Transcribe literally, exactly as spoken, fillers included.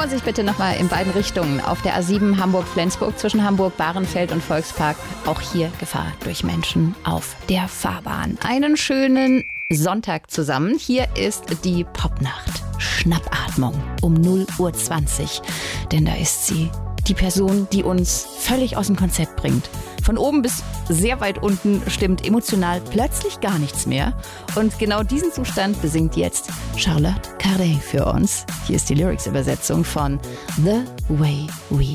Vorsicht bitte nochmal in beiden Richtungen. Auf der A sieben Hamburg-Flensburg zwischen Hamburg-Bahrenfeld und Volkspark. Auch hier Gefahr durch Menschen auf der Fahrbahn. Einen schönen Sonntag zusammen. Hier ist die Popnacht. Schnappatmung um null Uhr zwanzig. Denn da ist sie. Die Person, die uns völlig aus dem Konzept bringt. Von oben bis sehr weit unten stimmt emotional plötzlich gar nichts mehr. Und genau diesen Zustand besingt jetzt Charlotte Carey für uns. Hier ist die Lyrics-Übersetzung von The Way We